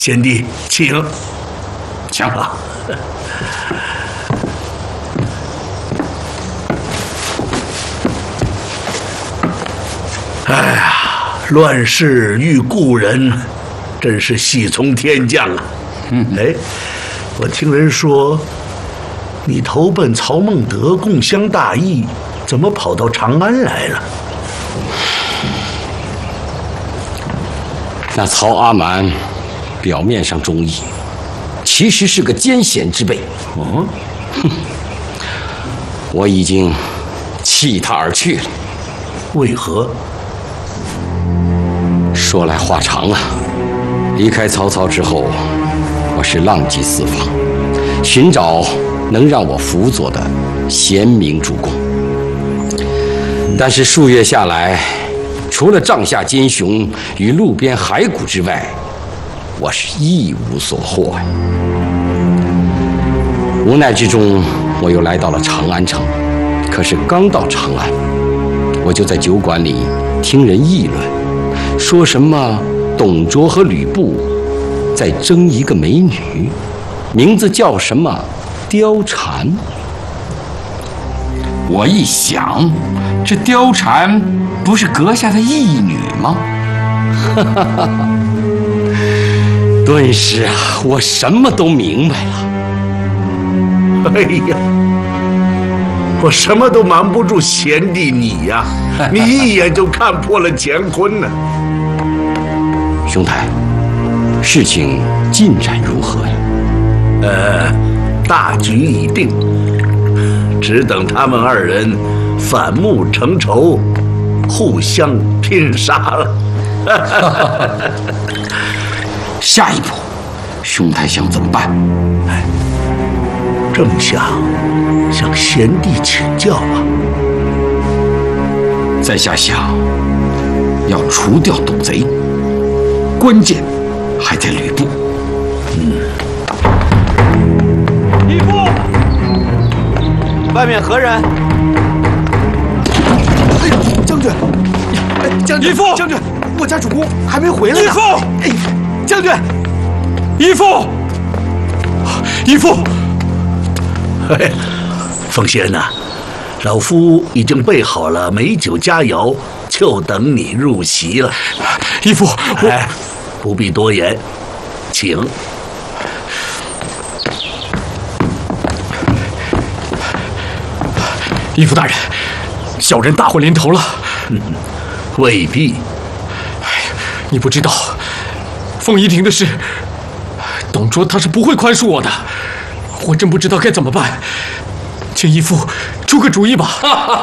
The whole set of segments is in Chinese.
贤弟，请。 请啊。 哎呀，乱世遇故人，真是喜从天降啊！哎，我听人说，你投奔曹孟德，共襄大义，怎么跑到长安来了？ 那曹阿瞒，表面上忠义，其实是个奸险之辈。 哦， 哼，我已经弃他而去了。 为何？ 说来话长啊。离开曹操之后，我是浪迹四方，寻找能让我辅佐的贤明主公。但是数月下来，除了帐下奸雄与路边骸骨之外，我是一无所获呀。无奈之中，我又来到了长安城。可是刚到长安，我就在酒馆里听人议论，说什么董卓和吕布在争一个美女，名字叫什么貂蝉。 我一想，这貂蝉不是阁下的义女吗？ 顿时啊，我什么都明白了。 哎呀，我什么都瞒不住贤弟你呀，你一眼就看破了乾坤呢。 兄台，事情进展如何呀？ 大局已定，只等他们二人反目成仇，互相拼杀了。 下一步，兄台想怎么办？ 正想向贤弟请教啊。 在下想要除掉董贼，关键还在吕布。 义父，外面何人？ 哎，将军！哎，将军！ 义父， 将军，我家主公还没回来呢。 义父， 哎，将军！ 义父，义父！ 嘿，奉先呐，老夫已经备好了美酒佳肴，就等你入席了。 义父， 哎，不必多言，请。 义父大人，小人大祸临头了。 未必。 你不知道，凤仪亭的事，董卓他是不会宽恕我的。我真不知道该怎么办，请义父出个主意吧。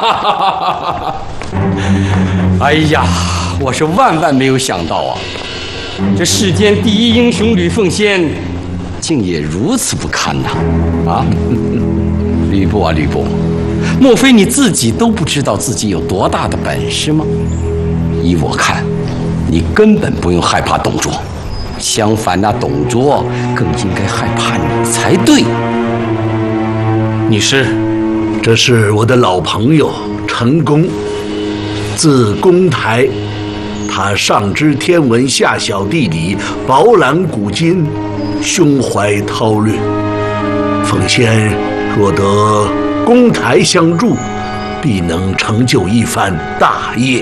哎呀，我是万万没有想到啊，这世间第一英雄吕奉先，竟也如此不堪呐！啊，吕布啊，吕布，莫非你自己都不知道自己有多大的本事吗？依我看，你根本不用害怕董卓，相反，那董卓更应该害怕你才对。 你是？ 这是我的老朋友陈宫，字公台，他上知天文，下晓地理，饱览古今，胸怀韬略。奉先若得公台相助，必能成就一番大业。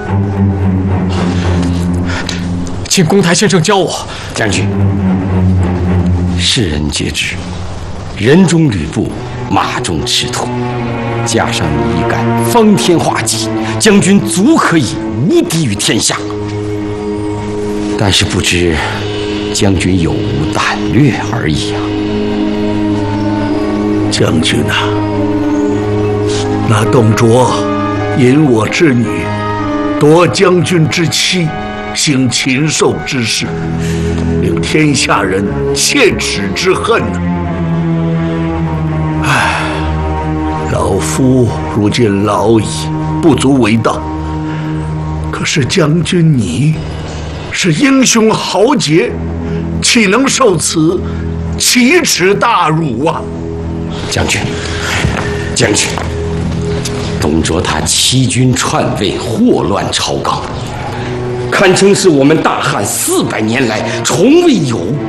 请公台先生教我。 将军，世人皆知，人中吕布，马中赤兔，加上你一杆方天画戟，将军足可以无敌于天下。但是不知将军有无胆略而已啊！ 将军啊，那董卓淫我之女，夺将军之妻，行禽兽之事，令天下人切齿之恨呐！唉，老夫如今老矣，不足为道。可是将军你是英雄豪杰，岂能受此奇耻大辱啊！ 将军，将军，董卓他欺君篡位，祸乱朝纲， 堪称是我们大汉400年来从未有